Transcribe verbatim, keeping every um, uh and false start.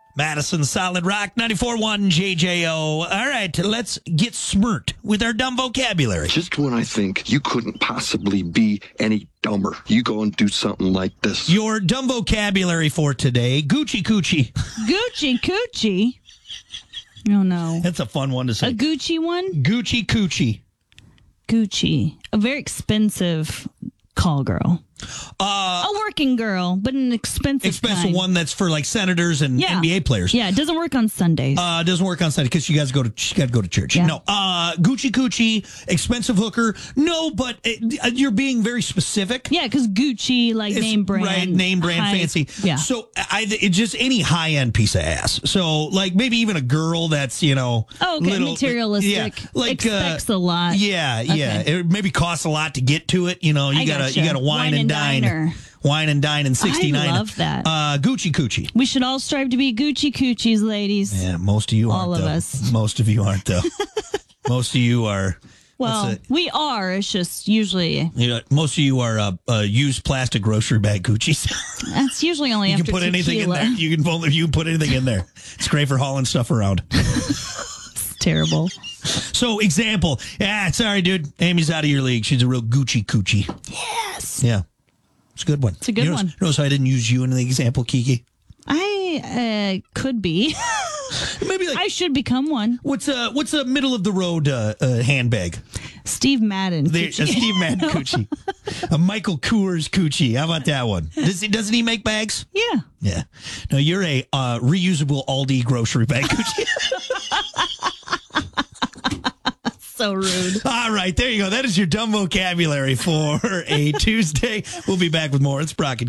Madison Solid Rock, ninety-four point one J J O. All right, let's get smirked with our dumb vocabulary. Just when I think you couldn't possibly be any dumber, you go and do something like this. Your dumb vocabulary for today, Gucci Coochie. Gucci Coochie? Oh, no. That's a fun one to say. A Gucci one? Gucci Coochie. Gucci. A very expensive call girl. Uh, a working girl, but an expensive expensive kind. one that's for like senators and Yeah. N B A players. Yeah, it doesn't work on Sundays. Uh, doesn't work on Sunday because you guys go to you got to go to church. Yeah. No, uh, Gucci Coochie, expensive hooker. No, but it, you're being very specific. yeah, because Gucci, like It's- name brand. right? Name brand, high- fancy. Yeah. So I, it's just any high end piece of ass. So like maybe even a girl that's you know Oh, okay, little, materialistic. yeah, like expects uh, a lot. Yeah, yeah. Okay. It maybe costs a lot to get to it. You know, you I gotta gotcha. you gotta wine, Wine and and dine, diner. wine and dine in sixty-nine. I love that. Uh, Gucci Coochie. We should all strive to be Gucci Coochies, ladies. Yeah, most of you aren't. All of though. us. Most of you aren't though. Most of you are. Well, That's it. we are. It's just usually, You know, most of you are uh, uh, used plastic grocery bag Gucci's. that's usually only You after can put anything in tequila. there. You can only you can put anything in there. It's great for hauling stuff around. It's terrible. So, example. Yeah, sorry, dude. Amy's out of your league. She's a real Gucci Coochie. Yes. Yeah, it's a good one. It's a good you notice, one. Notice how I didn't use you in the example, Kiki. I uh, could be. Maybe like I should become one. what's a what's a middle of the road uh, uh, handbag? Steve Madden. There, a Coochie. Steve Madden Coochie, a Michael Coors Coochie. How about that one? Does he, doesn't he make bags? Yeah. Yeah. No, you're a uh, reusable Aldi grocery bag Coochie. So rude. All right, there you go. That is your dumb vocabulary for a Tuesday. We'll be back with more. It's Brock and